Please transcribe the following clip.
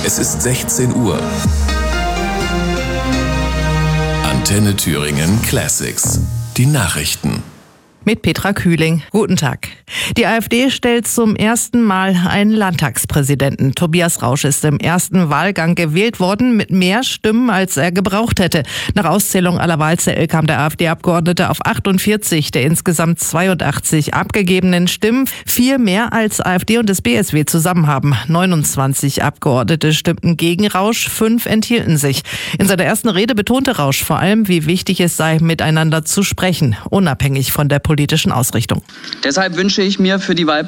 Es ist 16 Uhr. Antenne Thüringen Classics. Die Nachrichten. Mit Petra Kühling. Guten Tag. Die AfD stellt zum ersten Mal einen Landtagspräsidenten. Tobias Rausch ist im ersten Wahlgang gewählt worden mit mehr Stimmen, als er gebraucht hätte. Nach Auszählung aller Wahlzettel kam der AfD-Abgeordnete auf 48 der insgesamt 82 abgegebenen Stimmen. 4 mehr als AfD und das BSW zusammen haben. 29 Abgeordnete stimmten gegen Rausch, 5 enthielten sich. In seiner ersten Rede betonte Rausch vor allem, wie wichtig es sei, miteinander zu sprechen, unabhängig von der politischen Ausrichtung. Deshalb wünsche ich mir für die